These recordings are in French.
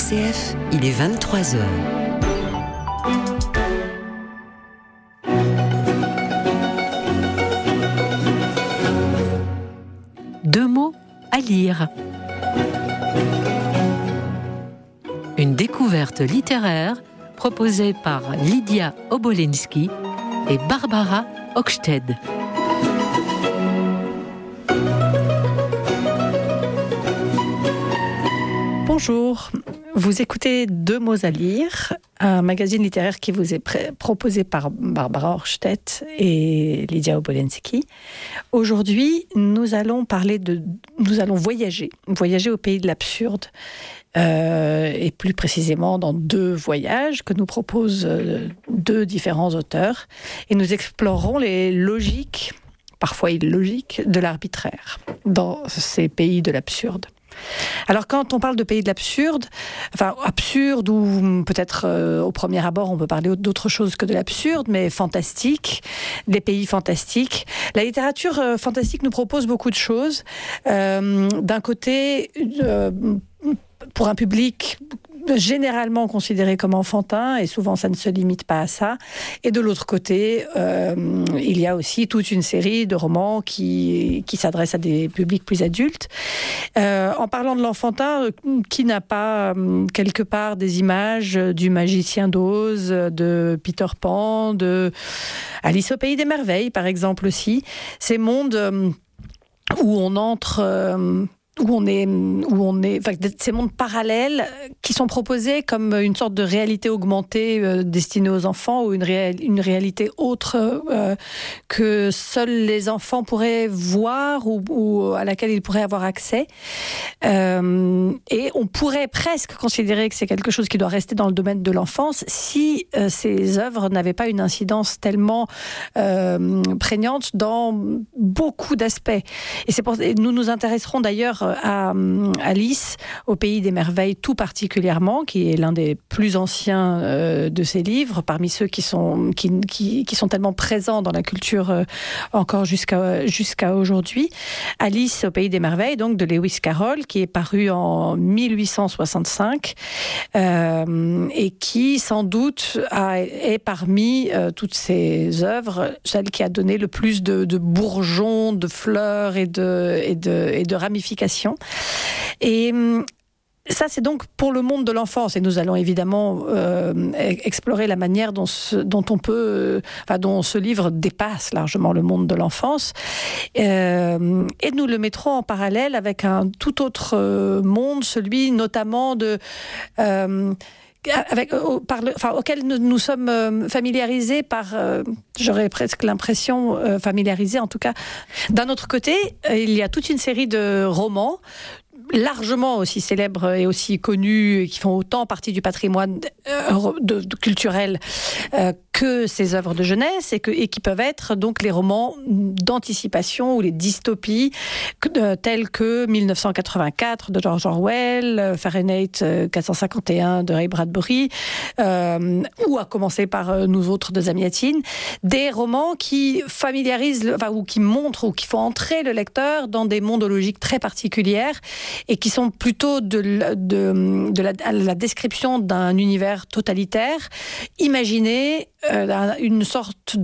RCF, il est 23h. Deux mots à lire. Une découverte littéraire proposée par Lydia Obolensky et Barbara Hochsted. Bonjour, vous écoutez Deux mots à lire, un magazine littéraire qui vous est proposé par Barbara Hochsted et Lydia Obolensky. Aujourd'hui, nous allons voyager au pays de l'absurde. Et plus précisément dans deux voyages que nous proposent deux différents auteurs. Et nous explorerons les logiques, parfois illogiques, de l'arbitraire dans ces pays de l'absurde. Alors quand on parle de pays de l'absurde, enfin absurde ou peut-être au premier abord on peut parler d'autre chose que de l'absurde, mais fantastique, des pays fantastiques. La littérature fantastique nous propose beaucoup de choses. D'un côté, pour un public généralement considéré comme enfantin, et souvent ça ne se limite pas à ça. Et de l'autre côté, il y a aussi toute une série de romans qui s'adressent à des publics plus adultes. En parlant de l'enfantin, qui n'a pas quelque part des images du Magicien d'Oz, de Peter Pan, de Alice au Pays des Merveilles, par exemple aussi. Ces mondes où on entre... enfin, ces mondes parallèles qui sont proposés comme une sorte de réalité augmentée destinée aux enfants ou une réalité autre que seuls les enfants pourraient voir ou à laquelle ils pourraient avoir accès. Et on pourrait presque considérer que c'est quelque chose qui doit rester dans le domaine de l'enfance si ces œuvres n'avaient pas une incidence tellement prégnante dans beaucoup d'aspects. Et nous nous intéresserons d'ailleurs à Alice au Pays des Merveilles tout particulièrement, qui est l'un des plus anciens de ses livres, parmi ceux qui sont tellement présents dans la culture encore jusqu'à aujourd'hui. Alice au Pays des Merveilles, donc de Lewis Carroll, qui est paru en 1865 et qui sans doute est parmi toutes ces œuvres celle qui a donné le plus de bourgeons, de fleurs et de ramifications. Et ça, c'est donc pour le monde de l'enfance. Et nous allons évidemment explorer la manière dont ce livre dépasse largement le monde de l'enfance. Et nous le mettrons en parallèle avec un tout autre monde, celui notamment auquel nous sommes familiarisés par, j'aurais presque l'impression, familiarisés en tout cas. D'un autre côté, il y a toute une série de romans, largement aussi célèbres et aussi connus, et qui font autant partie du patrimoine culturel que ces œuvres de jeunesse, et qui peuvent être donc les romans d'anticipation ou les dystopies tels que 1984 de George Orwell, Fahrenheit 451 de Ray Bradbury, ou à commencer par Nous autres de Zamiatine, des romans qui familiarisent, ou qui montrent ou qui font entrer le lecteur dans des mondologiques très particulières et qui sont plutôt à la description d'un univers totalitaire, imaginé une sorte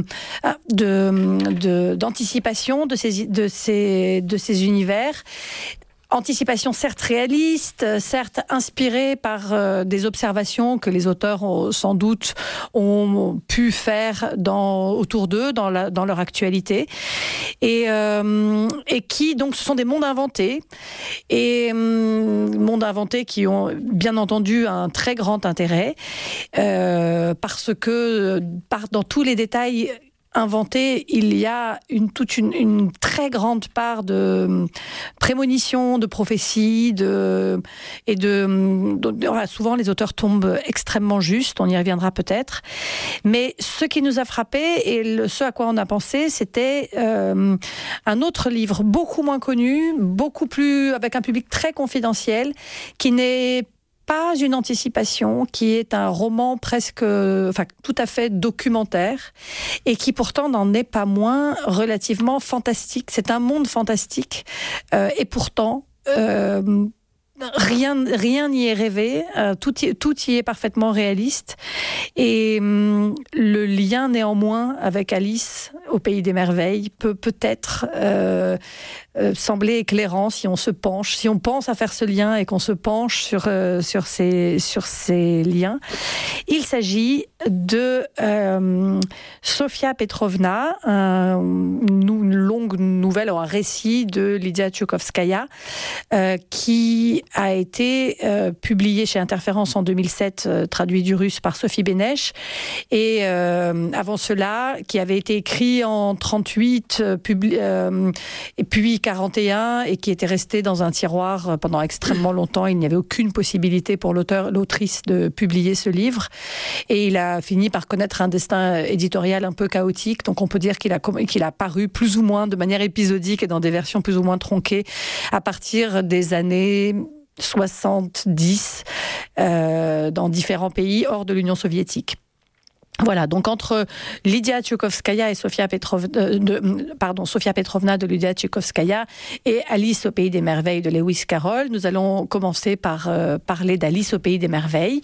d'anticipation de ces univers. Anticipation certes réaliste, certes inspirée par des observations que les auteurs sans doute ont pu faire autour d'eux, dans leur actualité, et qui donc ce sont des mondes inventés, et mondes inventés qui ont bien entendu un très grand intérêt parce que dans tous les détails inventé, il y a toute une très grande part de prémonition, de prophétie, souvent les auteurs tombent extrêmement justes, on y reviendra peut-être. Mais ce qui nous a frappé et ce à quoi on a pensé, c'était un autre livre beaucoup moins connu, avec un public très confidentiel, qui n'est pas une anticipation, qui est un roman tout à fait documentaire, et qui pourtant n'en est pas moins relativement fantastique. C'est un monde fantastique, et pourtant rien n'y est rêvé, tout y est parfaitement réaliste. Et le lien néanmoins avec Alice au Pays des Merveilles peut-être sembler éclairant si on pense à faire ce lien et qu'on se penche sur ces liens. Il s'agit de Sofia Petrovna, une longue nouvelle ou un récit de Lydia Tchoukovskaya qui a été publié chez Interférence en 2007, traduit du russe par Sophie Bénèche, et avant cela, qui avait été écrit en 38, et puis 41, et qui était resté dans un tiroir pendant extrêmement longtemps. Il n'y avait aucune possibilité pour l'autrice de publier ce livre, et il a fini par connaître un destin éditorial un peu chaotique. Donc on peut dire qu'il a paru plus ou moins de manière épisodique et dans des versions plus ou moins tronquées à partir des années 70 dans différents pays hors de l'Union soviétique. Voilà, donc entre Lydia Tchoukovskaya et Sofia Petrovna de Lydia Tchoukovskaya et Alice au Pays des Merveilles de Lewis Carroll, nous allons commencer par parler d'Alice au Pays des Merveilles,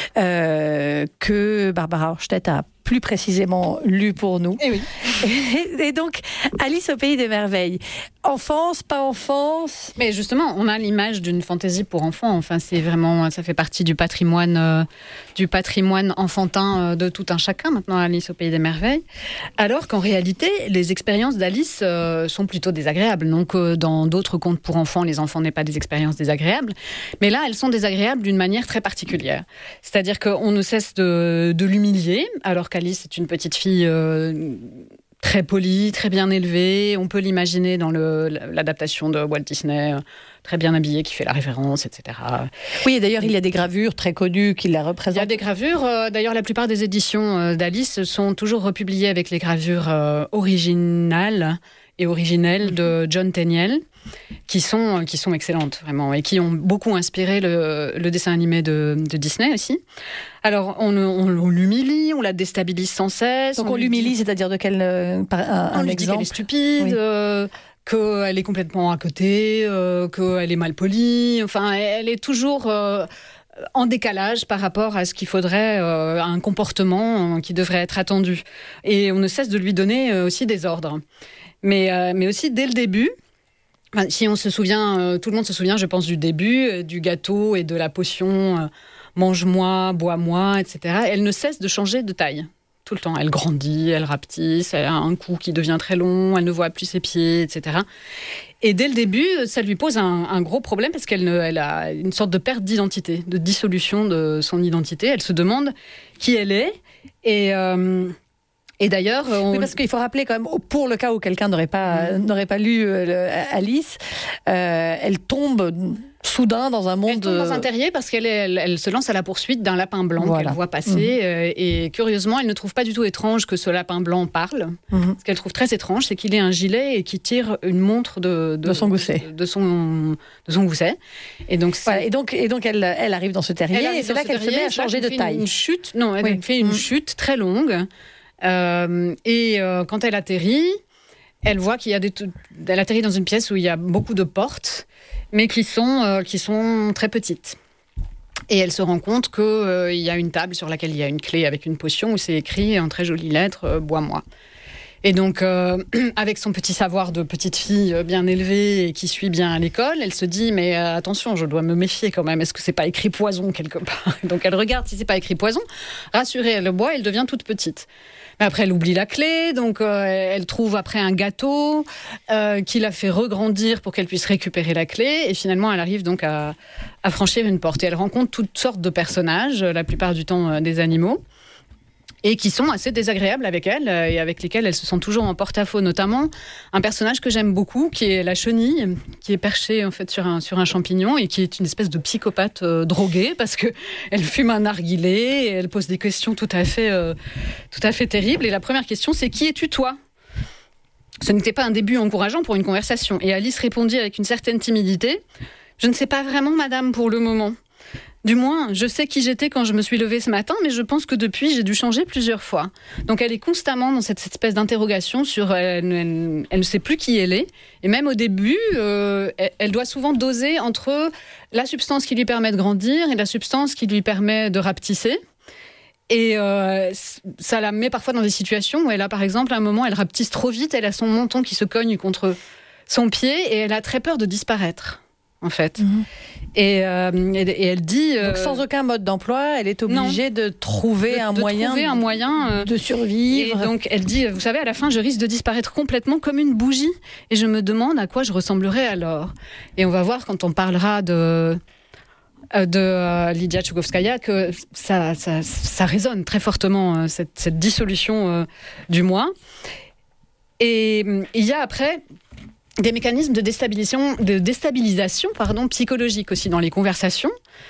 que Barbara Horstedt a plus précisément lu pour nous. Et oui. Et donc, Alice au Pays des Merveilles. Enfance, pas enfance? Mais justement, on a l'image d'une fantaisie pour enfants. Enfin, c'est vraiment, ça fait partie du patrimoine enfantin de tout un chacun, maintenant, Alice au Pays des Merveilles. Alors qu'en réalité, les expériences d'Alice sont plutôt désagréables. Donc, dans d'autres contes pour enfants, les enfants n'aient pas des expériences désagréables. Mais là, elles sont désagréables d'une manière très particulière. C'est-à-dire qu'on ne cesse de l'humilier, alors qu'Alice est une petite fille très polie, très bien élevée. On peut l'imaginer dans l'adaptation de Walt Disney, très bien habillée, qui fait la référence, etc. Oui, et d'ailleurs, il y a des gravures très connues qui la représentent. Il y a des gravures. D'ailleurs, la plupart des éditions d'Alice sont toujours republiées avec les gravures originales et originelles de John Tenniel, qui sont excellentes, vraiment, et qui ont beaucoup inspiré le dessin animé de Disney aussi. Alors, on l'humilie, on la déstabilise sans cesse. Donc on l'humilie, c'est-à-dire de quel un on lui dit qu'elle est stupide, oui. Qu'elle est complètement à côté, qu'elle est mal polie. Enfin, elle est toujours en décalage par rapport à ce qu'il faudrait, à un comportement qui devrait être attendu. Et on ne cesse de lui donner aussi des ordres. Mais aussi, dès le début, si on se souvient, tout le monde se souvient, je pense, du début, du gâteau et de la potion mange-moi, bois-moi, etc. Elle ne cesse de changer de taille. Tout le temps. Elle grandit, elle rapetisse, elle a un cou qui devient très long, elle ne voit plus ses pieds, etc. Et dès le début, ça lui pose un gros problème parce qu'elle a une sorte de perte d'identité, de dissolution de son identité. Elle se demande qui elle est et d'ailleurs... Oui, parce qu'il faut rappeler quand même, pour le cas où quelqu'un n'aurait pas lu Alice, elle tombe soudain dans un monde... Elle tombe dans un terrier parce qu'elle se lance à la poursuite d'un lapin blanc qu'elle voit passer. Et curieusement, elle ne trouve pas du tout étrange que ce lapin blanc parle. Ce qu'elle trouve très étrange, c'est qu'il ait un gilet et qu'il tire une montre de son gousset. De son gousset. Et donc, elle arrive dans ce terrier et c'est là qu'elle se met à changer de taille. Elle fait une chute très longue. Quand elle atterrit, elle voit elle atterrit dans une pièce où il y a beaucoup de portes, mais qui sont très petites. Et elle se rend compte qu'il y a une table sur laquelle il y a une clé avec une potion où c'est écrit en très jolies lettres « Bois-moi ». Et donc, avec son petit savoir de petite fille bien élevée et qui suit bien à l'école, elle se dit « Mais attention, je dois me méfier quand même. Est-ce que c'est pas écrit poison quelque part ?» Donc, elle regarde si c'est pas écrit poison. Rassurée, elle le boit, elle devient toute petite. Mais après, elle oublie la clé, donc elle trouve après un gâteau qui la fait regrandir pour qu'elle puisse récupérer la clé. Et finalement, elle arrive donc à franchir une porte. Et elle rencontre toutes sortes de personnages, la plupart du temps des animaux, et qui sont assez désagréables avec elle et avec lesquels elle se sent toujours en porte-à-faux, notamment un personnage que j'aime beaucoup, qui est la chenille, qui est perchée en fait sur un champignon et qui est une espèce de psychopathe droguée parce que elle fume un narguilé et elle pose des questions tout à fait terribles. Et la première question, c'est « Qui es-tu, toi ?» Ce n'était pas un début encourageant pour une conversation. Et Alice répondit avec une certaine timidité « Je ne sais pas vraiment, madame, pour le moment. » Du moins, je sais qui j'étais quand je me suis levée ce matin, mais je pense que depuis, j'ai dû changer plusieurs fois. » Donc elle est constamment dans cette espèce d'interrogation sur elle ne sait plus qui elle est. Et même au début, elle doit souvent doser entre la substance qui lui permet de grandir et la substance qui lui permet de rapetisser. Et ça la met parfois dans des situations où elle a, par exemple, à un moment, elle rapetisse trop vite, elle a son menton qui se cogne contre son pied et elle a très peur de disparaître, en fait. Et elle dit... Donc sans aucun mode d'emploi, elle est obligée de trouver un moyen de survivre. Et donc elle dit, vous savez, à la fin, je risque de disparaître complètement comme une bougie et je me demande à quoi je ressemblerai alors. Et on va voir quand on parlera de Lydia Tchoukovskaya que ça résonne très fortement, cette dissolution du moi. Et il y a après des mécanismes de déstabilisation psychologique aussi dans les conversations.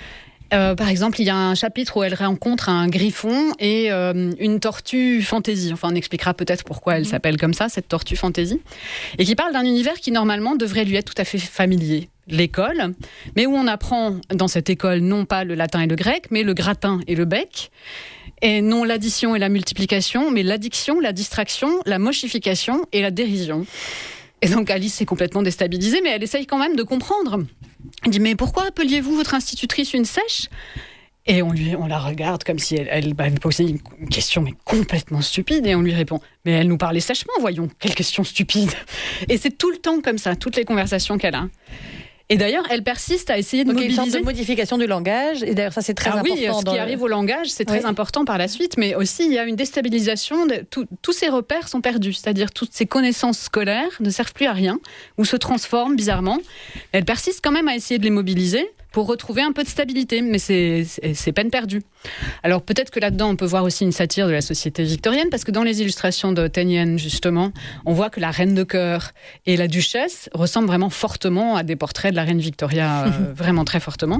Par exemple, il y a un chapitre où elle rencontre un griffon et une tortue fantaisie. Enfin, on expliquera peut-être pourquoi elle s'appelle comme ça, cette tortue fantaisie. Et qui parle d'un univers qui, normalement, devrait lui être tout à fait familier. L'école, mais où on apprend dans cette école non pas le latin et le grec, mais le gratin et le bec. Et non l'addition et la multiplication, mais l'addiction, la distraction, la mochification et la dérision. Et donc Alice est complètement déstabilisée, mais elle essaye quand même de comprendre. Elle dit, mais pourquoi appeliez-vous votre institutrice une sèche ? Et on la regarde comme si elle posait une question mais complètement stupide, et on lui répond, mais elle nous parlait sèchement, voyons, quelle question stupide. Et c'est tout le temps comme ça, toutes les conversations qu'elle a. Et d'ailleurs, elle persiste à essayer de mobiliser... une sorte de modification du langage, et d'ailleurs ça c'est très important. Oui, ce qui arrive au langage, c'est très important par la suite, mais aussi il y a une déstabilisation, tous ces repères sont perdus, c'est-à-dire toutes ces connaissances scolaires ne servent plus à rien, ou se transforment bizarrement. Elle persiste quand même à essayer de les mobiliser pour retrouver un peu de stabilité, mais c'est peine perdue. Alors peut-être que là-dedans, on peut voir aussi une satire de la société victorienne, parce que dans les illustrations de Tennyson, justement, on voit que la reine de cœur et la duchesse ressemblent vraiment fortement à des portraits de la reine Victoria, vraiment très fortement.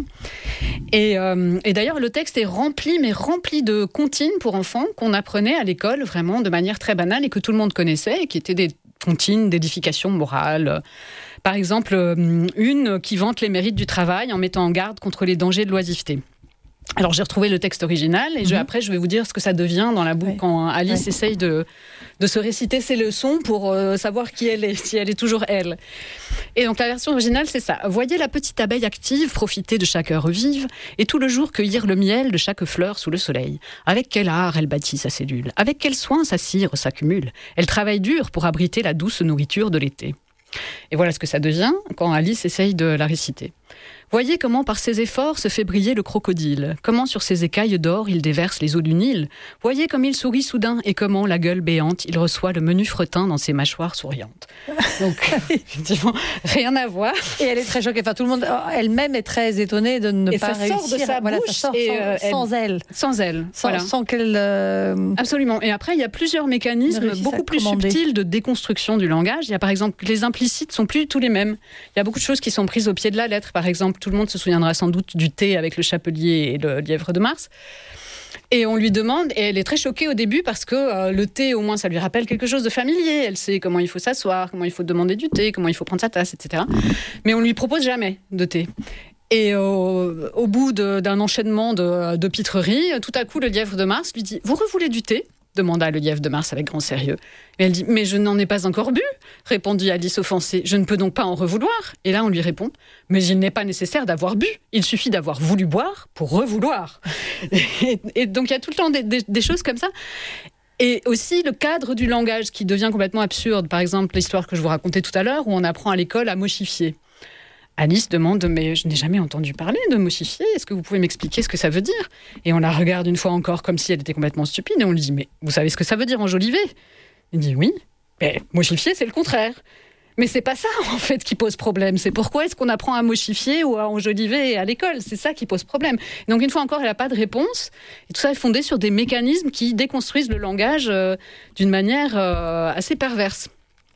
Et d'ailleurs, le texte est rempli de comptines pour enfants qu'on apprenait à l'école, vraiment de manière très banale, et que tout le monde connaissait, et qui étaient des comptines d'édification morale. Par exemple, une qui vante les mérites du travail en mettant en garde contre les dangers de l'oisiveté. Alors, j'ai retrouvé le texte original et après, je vais vous dire ce que ça devient dans la boucle quand Alice essaye de se réciter ses leçons pour savoir qui elle est, si elle est toujours elle. Et donc, la version originale, c'est ça. « Voyez la petite abeille active profiter de chaque heure vive et tout le jour cueillir le miel de chaque fleur sous le soleil. Avec quel art elle bâtit sa cellule, avec quel soin sa cire s'accumule. Elle travaille dur pour abriter la douce nourriture de l'été. » Et voilà ce que ça devient quand Alice essaye de la réciter. Voyez comment par ses efforts se fait briller le crocodile, comment sur ses écailles d'or il déverse les eaux du Nil. Voyez comme il sourit soudain et comment, la gueule béante, il reçoit le menu fretin dans ses mâchoires souriantes. Donc, effectivement, rien à voir. Et elle est très choquée. Enfin, tout le monde, elle-même est très étonnée de ne pas réussir. Et ça sort de sa bouche. Ça sort sans elle. Sans elle. Sans qu'elle... Absolument. Et après, il y a plusieurs mécanismes beaucoup plus subtils de déconstruction du langage. Il y a par exemple, les implicites sont plus tous les mêmes. Il y a beaucoup de choses qui sont prises au pied de la lettre. Par exemple, tout le monde se souviendra sans doute du thé avec le chapelier et le lièvre de Mars. Et on lui demande, et elle est très choquée au début parce que le thé, au moins, ça lui rappelle quelque chose de familier. Elle sait comment il faut s'asseoir, comment il faut demander du thé, comment il faut prendre sa tasse, etc. Mais on lui propose jamais de thé. Et au bout d'un enchaînement de pitreries, tout à coup, le lièvre de Mars lui dit « Vous revoulez du thé ?» demanda le lièvre de Mars avec grand sérieux. Et elle dit « Mais je n'en ai pas encore bu !» répondit Alice offensée. « Je ne peux donc pas en revouloir ?» Et là, on lui répond « Mais il n'est pas nécessaire d'avoir bu. Il suffit d'avoir voulu boire pour revouloir. » Et donc, il y a tout le temps des choses comme ça. Et aussi le cadre du langage qui devient complètement absurde. Par exemple, l'histoire que je vous racontais tout à l'heure, où on apprend à l'école à mochifier. Alice demande « Mais je n'ai jamais entendu parler de mochifier. Est-ce que vous pouvez m'expliquer ce que ça veut dire ?» Et on la regarde une fois encore comme si elle était complètement stupide. Et on lui dit « Mais vous savez ce que ça veut dire enjoliver ?» Il dit « Oui. Mais mochifier, c'est le contraire. » Mais c'est pas ça, en fait, qui pose problème. C'est pourquoi est-ce qu'on apprend à mochifier ou à enjoliver à l'école. C'est ça qui pose problème. Donc, une fois encore, elle n'a pas de réponse. Et tout ça est fondé sur des mécanismes qui déconstruisent le langage d'une manière assez perverse.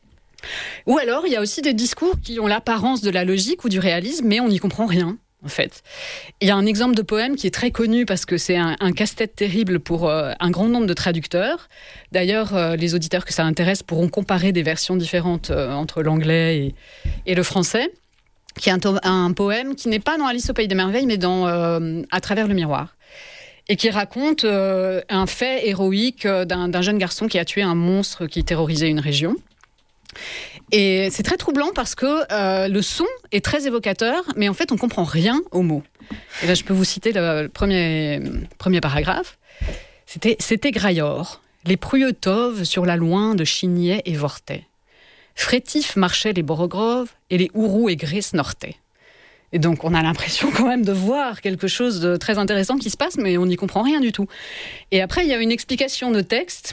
Ou alors, il y a aussi des discours qui ont l'apparence de la logique ou du réalisme, mais on n'y comprend rien, en fait. Il y a un exemple de poème qui est très connu parce que c'est un casse-tête terrible pour un grand nombre de traducteurs. D'ailleurs, les auditeurs que ça intéresse pourront comparer des versions différentes entre l'anglais et le français. qui est un poème qui n'est pas dans Alice au Pays des Merveilles, mais dans À travers le miroir. Et qui raconte un fait héroïque d'un jeune garçon qui a tué un monstre qui terrorisait une région. Et c'est très troublant parce que le son est très évocateur, mais en fait, on ne comprend rien aux mots. Et là, je peux vous citer le premier paragraphe. C'était Graillor, les Pruyotov sur la loin de Chignet et Vortet. Frétif marchaient les Borogroves et les Ourous aigris snortaient. Et donc, on a l'impression quand même de voir quelque chose de très intéressant qui se passe, mais on n'y comprend rien du tout. Et après, il y a une explication de texte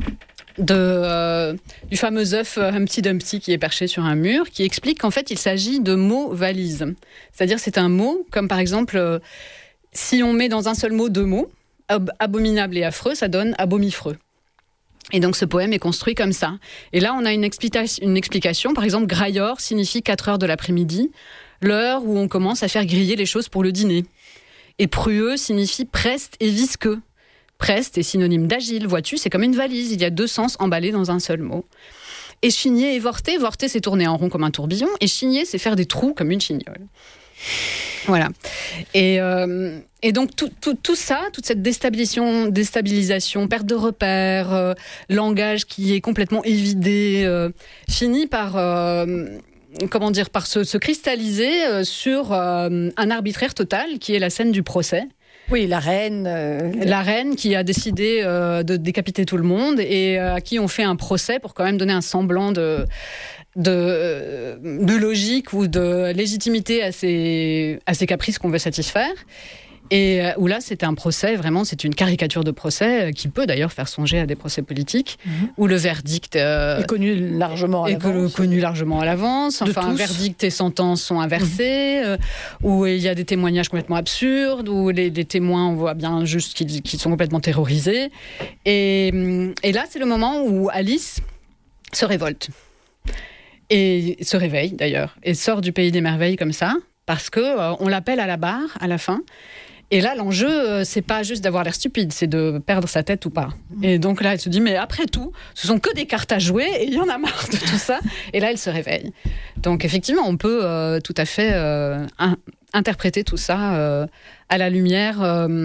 du fameux œuf Humpty Dumpty qui est perché sur un mur, qui explique qu'en fait, il s'agit de mots valises. C'est-à-dire, c'est un mot, comme par exemple, si on met dans un seul mot 2 mots, abominable et affreux, ça donne abomifreux. Et donc, ce poème est construit comme ça. Et là, on a une explication. Par exemple, Graillor signifie 4 heures de l'après-midi, l'heure où on commence à faire griller les choses pour le dîner. Et prueux signifie preste et visqueux. Preste est synonyme d'agile, vois-tu, c'est comme une valise, il y a 2 sens emballés dans un seul mot. Et chigner et vorter, vorter c'est tourner en rond comme un tourbillon, et chigner c'est faire des trous comme une chignole. Voilà. Et donc tout ça, toute cette déstabilisation, perte de repères, langage qui est complètement évidé, finit par... par se cristalliser sur un arbitraire total qui est la scène du procès. Oui, la reine. La reine qui a décidé de décapiter tout le monde et à qui on fait un procès pour quand même donner un semblant de logique ou de légitimité à ces caprices qu'on veut satisfaire. Et où là, c'est un procès, vraiment, c'est une caricature de procès qui peut d'ailleurs faire songer à des procès politiques, où le verdict est connu largement à l'avance. Enfin, verdict et sentence sont inversés, où il y a des témoignages complètement absurdes, où les témoins, on voit bien juste qu'ils sont complètement terrorisés. Et là, c'est le moment où Alice se révolte. Et se réveille, d'ailleurs, et sort du Pays des Merveilles comme ça, parce qu'on l'appelle à la barre, à la fin. Et là, l'enjeu, c'est pas juste d'avoir l'air stupide, c'est de perdre sa tête ou pas. Et donc là, elle se dit, mais après tout, ce sont que des cartes à jouer et il y en a marre de tout ça. Et là, elle se réveille. Donc effectivement, on peut tout à fait interpréter tout ça à la lumière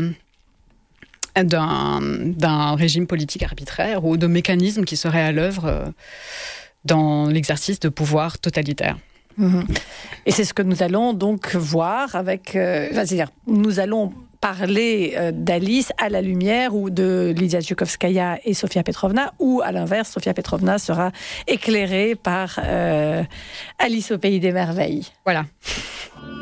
d'un régime politique arbitraire ou de mécanismes qui seraient à l'œuvre dans l'exercice de pouvoir totalitaire. Et c'est ce que nous allons donc voir avec... c'est-à-dire, nous allons parler d'Alice à la lumière ou de Lydia Zhukovskaya et Sofia Petrovna, ou à l'inverse, Sofia Petrovna sera éclairée par Alice au Pays des Merveilles. Voilà.